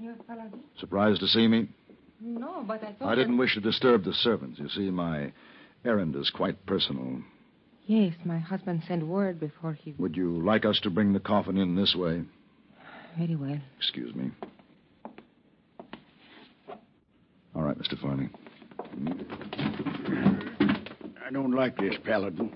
Senor Paladin? Surprised to see me? No, but I thought... I didn't wish to disturb the servants. You see, my errand is quite personal. Yes, my husband sent word before he... Would you like us to bring the coffin in this way? Very well. Excuse me. All right, Mr. Farley. I don't like this, Paladin.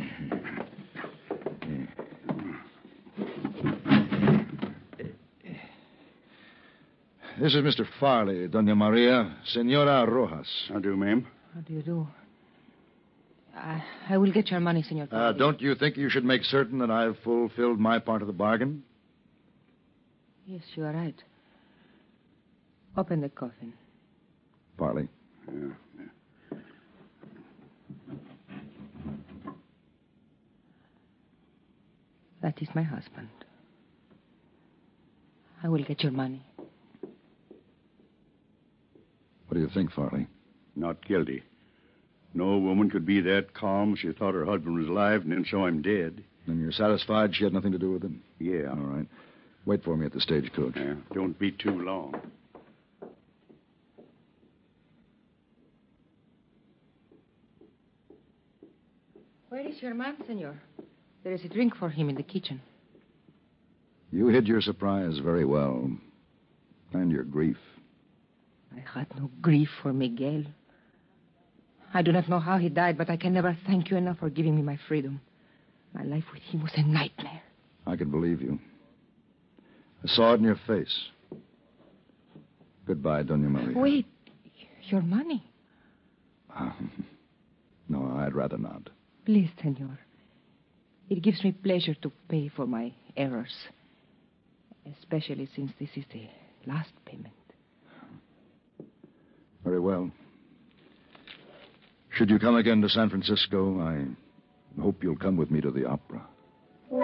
This is Mr. Farley, Doña Maria. Senora Rojas. How do, ma'am? How do you do? I will get your money, Senor Paladin. Don't you think you should make certain that I've fulfilled my part of the bargain? Yes, you are right. Open the coffin. Farley. Yeah. That is my husband. I will get your money. What do you think, Farley? Not guilty. No woman could be that calm if she thought her husband was alive and then saw him dead. Then you're satisfied she had nothing to do with it? Yeah. All right. Wait for me at the stagecoach. Yeah. Don't be too long. Where is your man, senor? There is a drink for him in the kitchen. You hid your surprise very well. And your grief. I had no grief for Miguel. I do not know how he died, but I can never thank you enough for giving me my freedom. My life with him was a nightmare. I can believe you. I saw it in your face. Goodbye, Doña Maria. Wait. Your money? No, I'd rather not. Please, senor. It gives me pleasure to pay for my errors. Especially since this is the last payment. Very well. Should you come again to San Francisco, I hope you'll come with me to the opera.